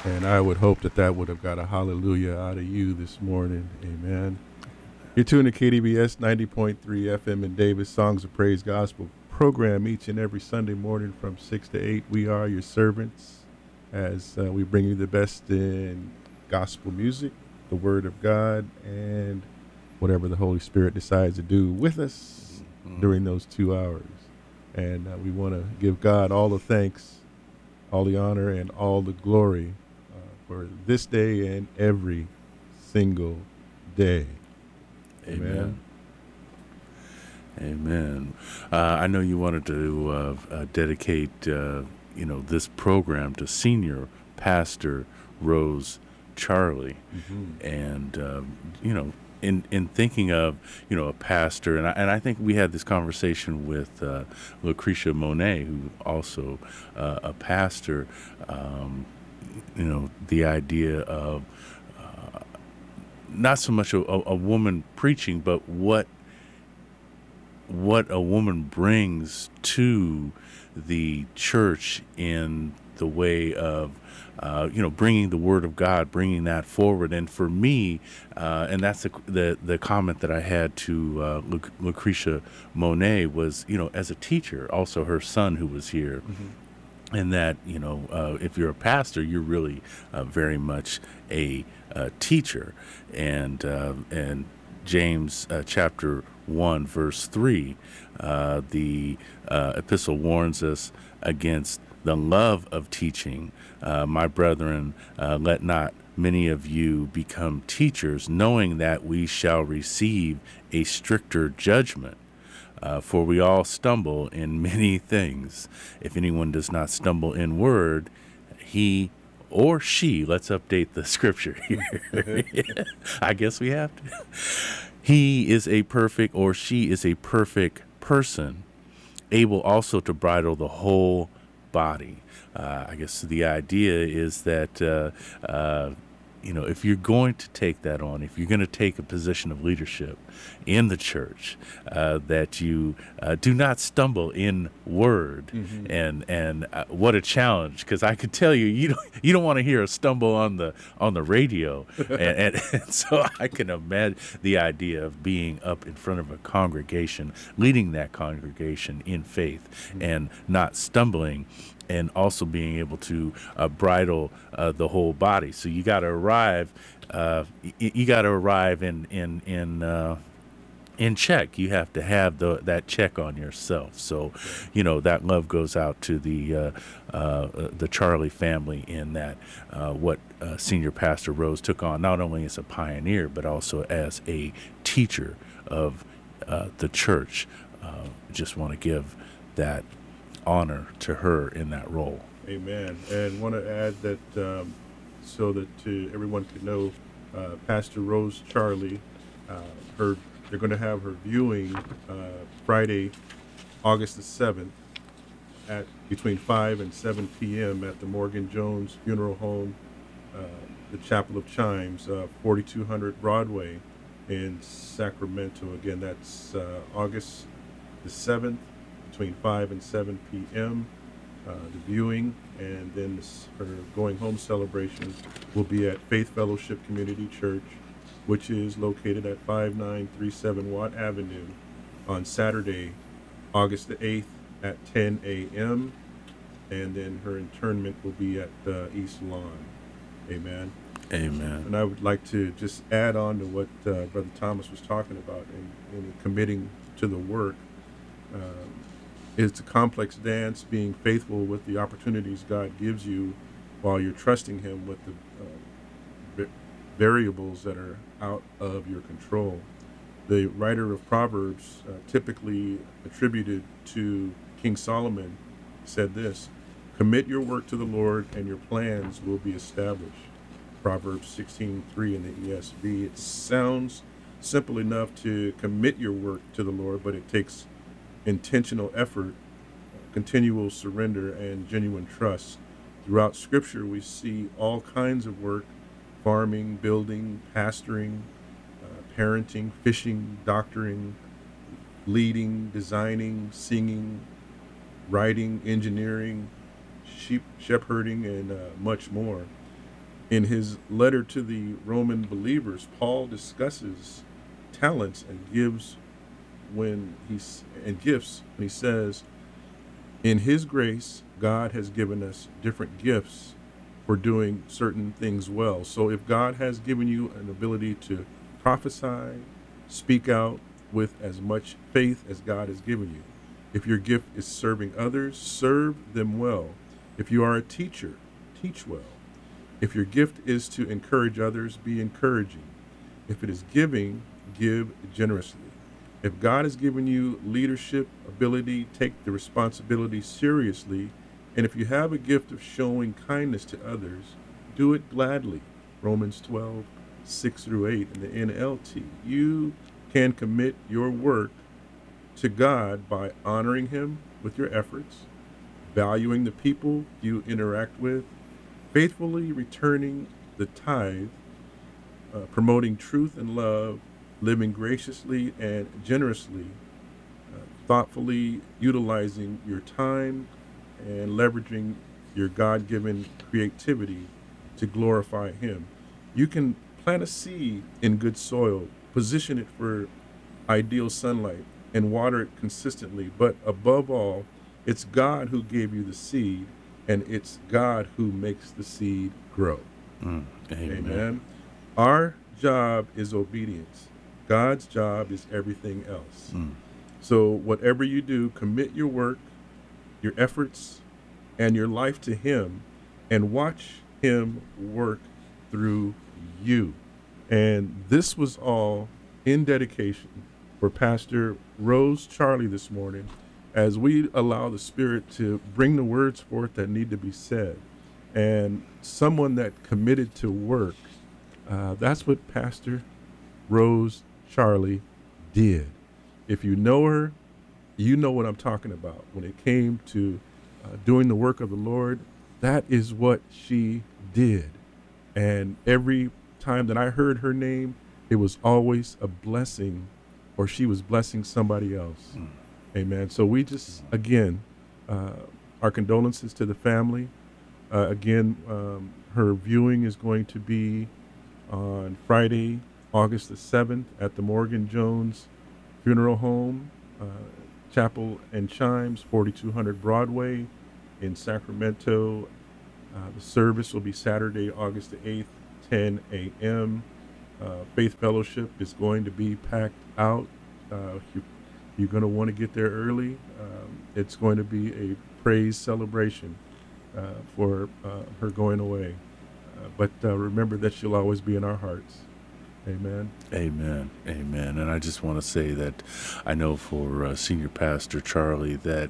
And I would hope that that would have got a hallelujah out of you this morning. Amen. You're tuned to KDBS 90.3 FM in Davis, Songs of Praise Gospel program each and every Sunday morning from 6 to 8. We are your servants as we bring you the best in gospel music, the Word of God, and whatever the Holy Spirit decides to do with us during those 2 hours. And we want to give God all the thanks, all the honor, and all the glory for this day and every single day. Amen. Amen. I know you wanted to dedicate, this program to Senior Pastor Rose Charlie, and in thinking of a pastor, and I think we had this conversation with Lucretia Monet, who also a pastor. The idea of not so much a woman preaching, but what a woman brings to the church in the way of bringing the word of God, bringing that forward. And for me, and that's the comment that I had to Lucretia Monet was, as a teacher, also her son who was here. And that if you're a pastor, you're really very much a teacher, and James chapter 1 verse 3, the epistle warns us against the love of teaching. My brethren, let not many of you become teachers, knowing that we shall receive a stricter judgment. For we all stumble in many things. If anyone does not stumble in word, he or she, let's update the scripture here. I guess we have to. He is a perfect, or she is a perfect person, able also to bridle the whole body. I guess the idea is that if you're going to take that on, if you're going to take a position of leadership in the church, that you do not stumble in word. And what a challenge, because I could tell you don't want to hear a stumble on the radio, and so I can imagine the idea of being up in front of a congregation, leading that congregation in faith, and not stumbling, and also being able to bridle the whole body. So you got to arrive. You got to arrive in check. You have to have that check on yourself. So, that love goes out to the Charlie family in that what Senior Pastor Rose took on, not only as a pioneer but also as a teacher of the church. Just want to give that honor to her in that role. Amen. And want to add that so that everyone could know, Pastor Rose Charlie, they're going to have her viewing Friday, August the 7th at between 5 and 7 p.m. at the Morgan Jones Funeral Home, the Chapel of Chimes, 4200 Broadway in Sacramento. Again, that's August the 7th between 5 and 7 p.m. The viewing, and then her going home celebration will be at Faith Fellowship Community Church, which is located at 5937 Watt Avenue on Saturday, August the 8th at 10 a.m. And then her interment will be at East Lawn. Amen. Amen. And I would like to just add on to what Brother Thomas was talking about in committing to the work. It's a complex dance, being faithful with the opportunities God gives you while you're trusting Him with the variables that are out of your control. The writer of Proverbs, typically attributed to King Solomon, said this: "Commit your work to the Lord, and your plans will be established." Proverbs 16:3 in the ESV. It sounds simple enough to commit your work to the Lord, but it takes intentional effort, continual surrender, and genuine trust. Throughout Scripture, we see all kinds of work: farming, building, pastoring, parenting, fishing, doctoring, leading, designing, singing, writing, engineering, sheep shepherding, and much more. In his letter to the Roman believers, Paul discusses talents and gives when he's and gifts when he says, in his grace, God has given us different gifts for doing certain things well. So if God has given you an ability to prophesy, speak out with as much faith as God has given you. If your gift is serving others, serve them well. If you are a teacher, teach well. If your gift is to encourage others, be encouraging. If it is giving, give generously. If God has given you leadership ability, take the responsibility seriously. And if you have a gift of showing kindness to others, do it gladly. Romans 12:6-8 in the NLT. You can commit your work to God by honoring Him with your efforts, valuing the people you interact with, faithfully returning the tithe, promoting truth and love, living graciously and generously, thoughtfully utilizing your time, and leveraging your God given creativity to glorify Him. You can plant a seed in good soil, position it for ideal sunlight, and water it consistently. But above all, it's God who gave you the seed, and it's God who makes the seed grow. Amen. Amen. Our job is obedience. God's job is everything else. So whatever you do, commit your work, your efforts, and your life to Him, and watch Him work through you. And this was all in dedication for Pastor Rose Charlie this morning, as we allow the Spirit to bring the words forth that need to be said. And someone that committed to work, that's what Pastor Rose Charlie did. If you know her, you know what I'm talking about. When it came to doing the work of the Lord, that is what she did. And every time that I heard her name, it was always a blessing, or she was blessing somebody else. Amen. So we just, again, our condolences to the family. Her viewing is going to be on Friday, August the 7th at the Morgan Jones Funeral Home, Chapel and Chimes, 4200 Broadway in Sacramento. The service will be Saturday, August the 8th, 10 a.m. Faith Fellowship is going to be packed out. You're going to want to get there early. It's going to be a praise celebration for her going away. But remember that she'll always be in our hearts. Amen. Amen. Amen. And I just want to say that I know for Senior Pastor Charlie that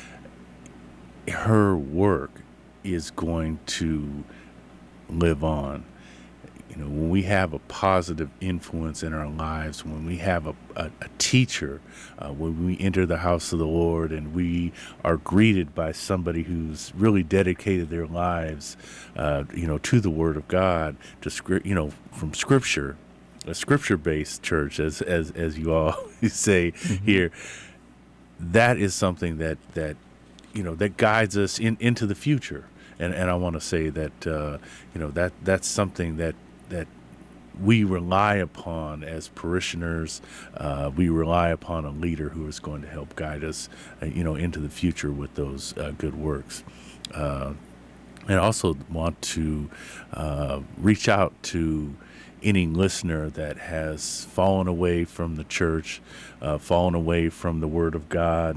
her work is going to live on. You know, when we have a positive influence in our lives, when we have a teacher, when we enter the house of the Lord and we are greeted by somebody who's really dedicated their lives, to the Word of God, from Scripture, a Scripture-based church, as you all say here, that is something that guides us into the future. And I want to say that that's something that we rely upon as parishioners. We rely upon a leader who is going to help guide us, into the future with those good works. And I also want to reach out to any listener that has fallen away from the church, fallen away from the Word of God,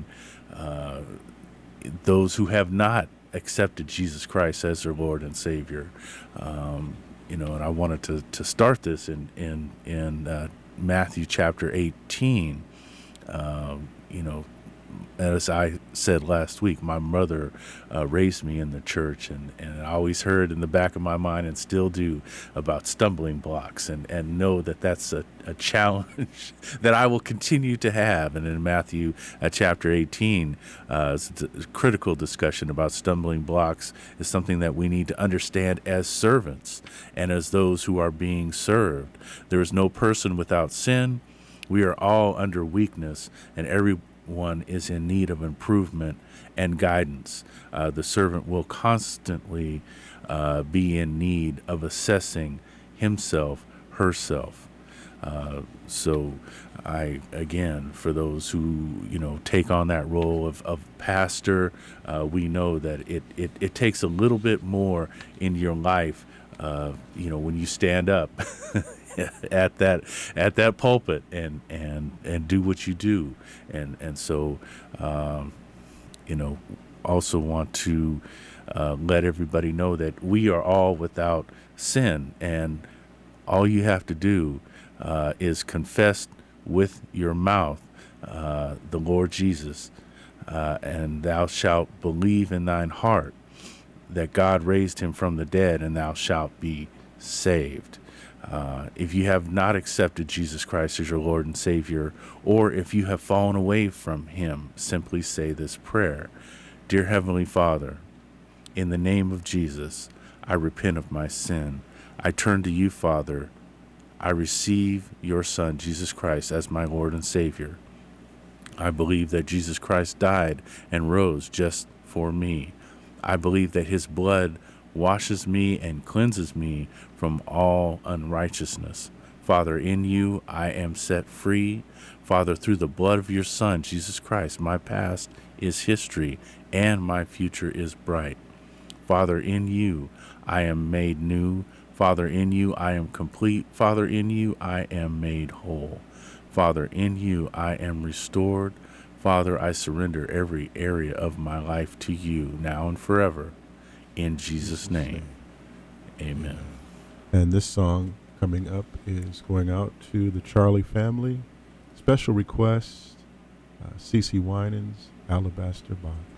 those who have not accepted Jesus Christ as their Lord and Savior. And I wanted to start this in Matthew chapter 18. As I said last week, my mother raised me in the church, and I always heard in the back of my mind, and still do, about stumbling blocks, and know that that's a challenge that I will continue to have. And in Matthew chapter 18, it's a critical discussion about stumbling blocks is something that we need to understand as servants and as those who are being served. There is no person without sin. We are all under weakness, and everyone is in need of improvement and guidance. The servant will constantly be in need of assessing himself, herself. So again, for those who, take on that role of pastor, we know that it takes a little bit more in your life, when you stand up at that pulpit and do what you do. And so, also want to let everybody know that we are all without sin, and all you have to do is confess with your mouth the Lord Jesus, and thou shalt believe in thine heart that God raised him from the dead, and thou shalt be saved. If you have not accepted Jesus Christ as your Lord and Savior, or if you have fallen away from him, simply say this prayer. Dear Heavenly Father, in the name of Jesus, I repent of my sin. I turn to you, Father. I receive your Son, Jesus Christ, as my Lord and Savior. I believe that Jesus Christ died and rose just for me. I believe that his blood washes me and cleanses me from all unrighteousness. Father, in you I am set free. Father, through the blood of your Son, Jesus Christ, my past is history and my future is bright. Father, in you I am made new. Father, in you I am complete. Father, in you I am made whole. Father, in you I am restored. Father, I surrender every area of my life to you now and forever. In Jesus' name, amen. And this song coming up is going out to the Charlie family. Special request, CeCe Winans, Alabaster Box.